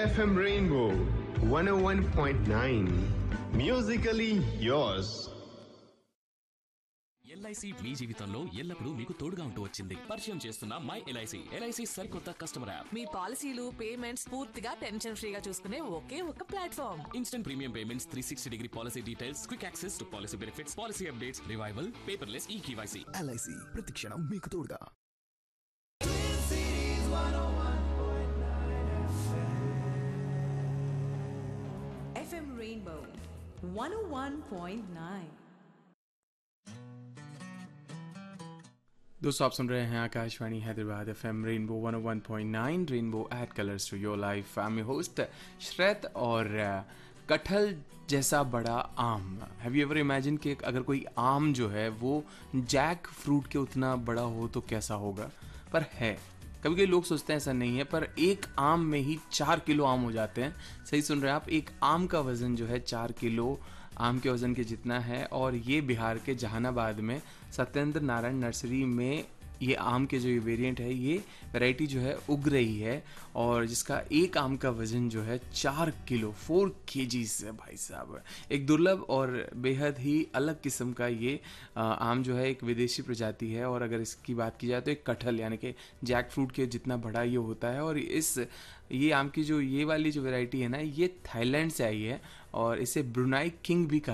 FM Rainbow 101.9 Musically yours. LIC మీ జీవితంలో ఎల్లప్పుడూ మీకు తోడుగా ఉంటూ వచ్చింది. పరిచయం చేస్తున్న మై ఎల్ఐసి సరికొత్త కస్టమర్ యాప్. మీ పాలసీలు పేమెంట్స్ పూర్తిగా టెన్షన్ ఫ్రీగా చూసుకునే ఒకే ఒక platform. Instant premium payments, 360-degree policy details, quick access to policy benefits, policy updates, revival, paperless eKYC. LIC ప్రతిక్షణం మీకు తోడుగా. FM Rainbow 101.9. दोस्तों आप सुन रहे हैं Akashvani Hyderabad FM rainbow 101.9 rainbow add colours to your life. I am host श्रेत। और कटहल जैसा बड़ा आम, हैव यू एवर इमेजिन कि अगर कोई आम जो है वो जैक फ्रूट के उतना बड़ा हो तो कैसा होगा। पर है, कभी कभी लोग सोचते हैं ऐसा नहीं है, पर एक आम में ही 4 किलो आम हो जाते हैं। सही सुन रहे हैं आप, एक आम का वज़न जो है 4 किलो आम के वज़न के जितना है। और ये बिहार के जहानाबाद में सत्येंद्र नारायण नर्सरी में ये आम के जो ये वेरिएंट है, ये वैरायटी जो है उग रही है, और जिसका एक आम का वज़न जो है 4 किलो 4 kgs है भाई साहब। एक दुर्लभ और बेहद ही अलग किस्म का ये आम जो है एक विदेशी प्रजाति है। और अगर इसकी बात की जाए तो एक कटहल यानी कि जैक फ्रूट के जितना बड़ा ये होता है। और ये आम की जो ये वाली जो वैरायटी है ना, ये थाईलैंड से आई है और इसे ब्रुनाई किंग भी कहा